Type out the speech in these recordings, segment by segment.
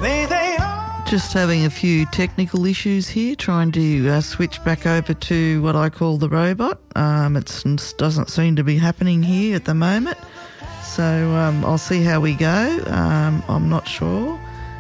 Just having a few technical issues here, trying to switch back over to what I call the robot. It doesn't seem to be happening here at the moment. So I'll see how we go. I'm not sure.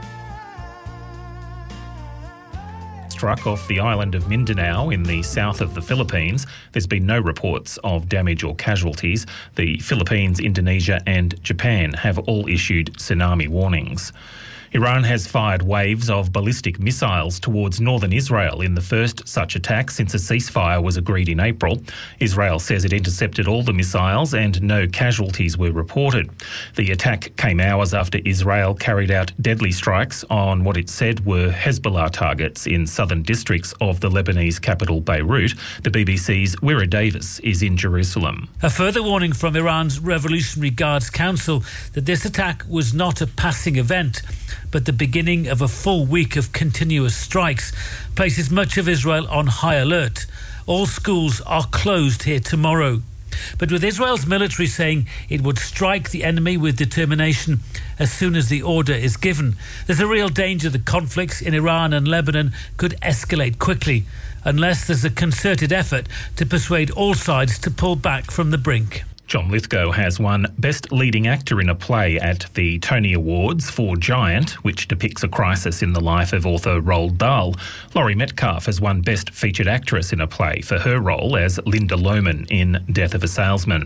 Struck off the island of Mindanao in the south of the Philippines. There's been no reports of damage or casualties. The Philippines, Indonesia and Japan have all issued tsunami warnings. Iran has fired waves of ballistic missiles towards northern Israel in the first such attack since a ceasefire was agreed in April. Israel says it intercepted all the missiles and no casualties were reported. The attack came hours after Israel carried out deadly strikes on what it said were Hezbollah targets in southern districts of the Lebanese capital Beirut. The BBC's Wira Davis is in Jerusalem. A further warning from Iran's Revolutionary Guards Council that this attack was not a passing event, but the beginning of a full week of continuous strikes places much of Israel on high alert. All schools are closed here tomorrow. But with Israel's military saying it would strike the enemy with determination as soon as the order is given, there's a real danger that conflicts in Iran and Lebanon could escalate quickly unless there's a concerted effort to persuade all sides to pull back from the brink. John Lithgow has won Best Leading Actor in a Play at the Tony Awards for Giant, which depicts a crisis in the life of author Roald Dahl. Laurie Metcalf has won Best Featured Actress in a Play for her role as Linda Lohman in Death of a Salesman.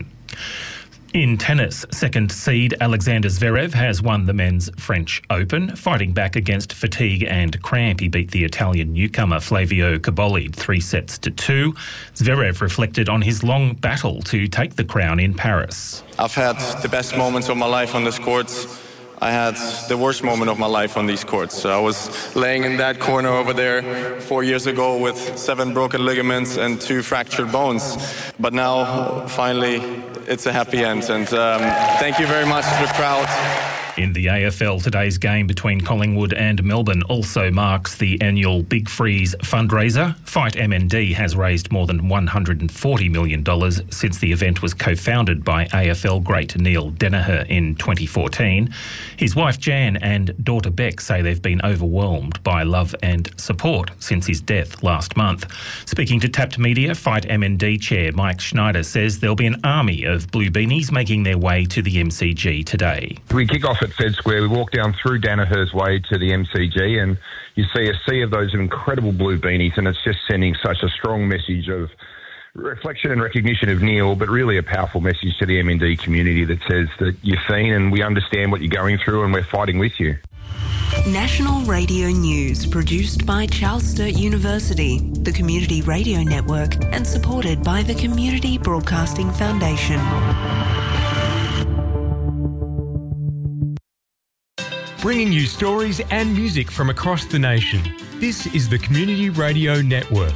In tennis, second seed Alexander Zverev has won the men's French Open. Fighting back against fatigue and cramp, he beat the Italian newcomer Flavio Cobolli 3-2. Zverev reflected on his long battle to take the crown in Paris. I've had the best moments of my life on this courts. I had the worst moment of my life on these courts. I was laying in that corner over there 4 years ago with 7 broken ligaments and 2 fractured bones. But now, finally, it's a happy end. And thank you very much to the crowd. In the AFL, today's game between Collingwood and Melbourne also marks the annual Big Freeze fundraiser. Fight MND has raised more than $140 million since the event was co-founded by AFL great Neil Danaher in 2014. His wife Jan and daughter Beck say they've been overwhelmed by love and support since his death last month. Speaking to Tapped Media, Fight MND chair Mike Schneider says there'll be an army of blue beanies making their way to the MCG today. We kick off at Fed Square. We walk down through Danaher's Way to the MCG and you see a sea of those incredible blue beanies, and it's just sending such a strong message of reflection and recognition of Neil, but really a powerful message to the MND community that says that you're seen and we understand what you're going through and we're fighting with you. National Radio News, produced by Charles Sturt University, the Community Radio Network, and supported by the Community Broadcasting Foundation. Bringing you stories and music from across the nation. This is the Community Radio Network.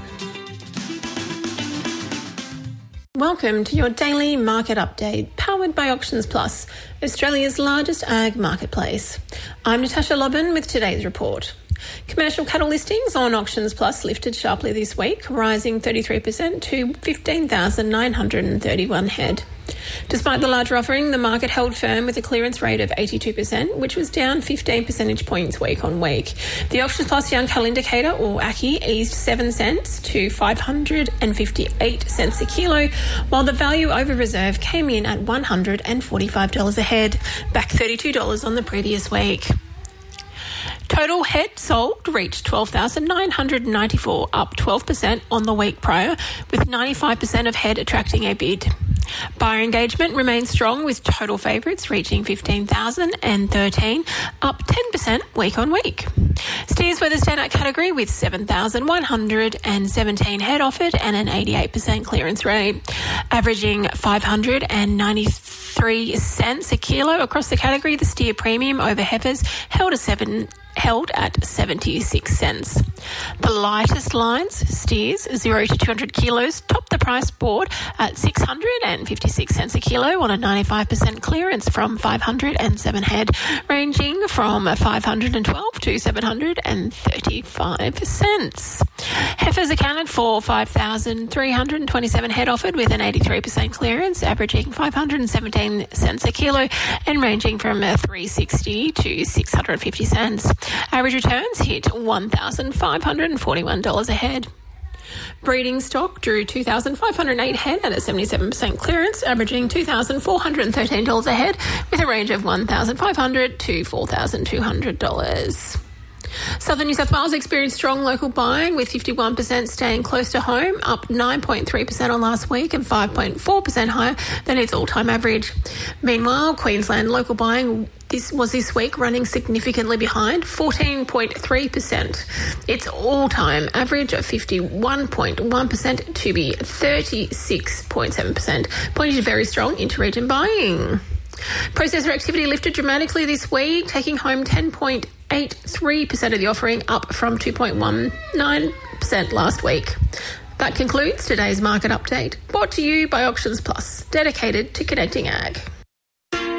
Welcome to your daily market update, powered by Auctions Plus, Australia's largest ag marketplace. I'm Natasha Lobban with today's report. Commercial cattle listings on Auctions Plus lifted sharply this week, rising 33% to 15,931 head. Despite the larger offering, the market held firm with a clearance rate of 82%, which was down 15 percentage points week on week. The Auctions Plus Young Cattle Indicator, or ACCI, eased 7 cents to 558 cents a kilo, while the value over reserve came in at $145 a head, back $32 on the previous week. Total head sold reached 12,994, up 12% on the week prior, with 95% of head attracting a bid. Buyer engagement remains strong, with total favourites reaching 15,013, up 10% week on week. Steers were the standout category, with 7,117 head offered and an 88% clearance rate, averaging 593 cents a kilo across the category. The steer premium over heifers held at 76 cents. The lightest lines, steers 0 to 200 kilos, topped the price board at 656 cents a kilo on a 95% clearance from 507 head, ranging from 512 to 735 cents. Heifers accounted for 5,327 head offered, with an 83% clearance, averaging 517 cents a kilo and ranging from 360 to 650 cents. Average returns hit $1,541 a head. Breeding stock drew 2,508 head at a 77% clearance, averaging $2,413 a head, with a range of $1,500 to $4,200. Southern New South Wales experienced strong local buying, with 51% staying close to home, up 9.3% on last week and 5.4% higher than its all-time average. Meanwhile, Queensland local buying this week running significantly behind, 14.3%. Its all-time average of 51.1% to be 36.7%, pointing to very strong inter-region buying. Processor activity lifted dramatically this week, taking home 10.83% of the offering, up from 2.19% last week. That concludes today's market update, brought to you by Auctions Plus, dedicated to connecting ag.